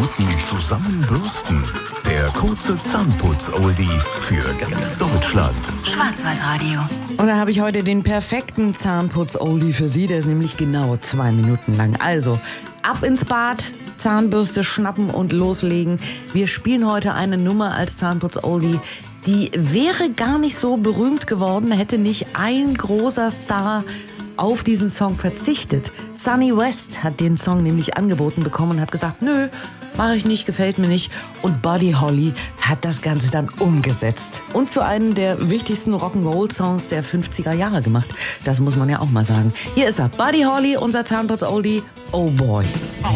Minuten zusammenbürsten. Der kurze Zahnputz-Oldie für ganz Deutschland. Schwarzwaldradio. Und da habe ich heute den perfekten Zahnputz-Oldie für Sie. Der ist nämlich genau 2 Minuten lang. Also, ab ins Bad, Zahnbürste schnappen und loslegen. Wir spielen heute eine Nummer als Zahnputz-Oldie, die wäre gar nicht so berühmt geworden, hätte nicht ein großer Star auf diesen Song verzichtet. Sonny West hat den Song nämlich angeboten bekommen und hat gesagt, nö, mache ich nicht, gefällt mir nicht. Und Buddy Holly hat das Ganze dann umgesetzt. Und zu einem der wichtigsten Rock'n'Roll-Songs der 50er Jahre gemacht. Das muss man ja auch mal sagen. Hier ist er, Buddy Holly, unser Zahnputz-Oldie, Oh Boy.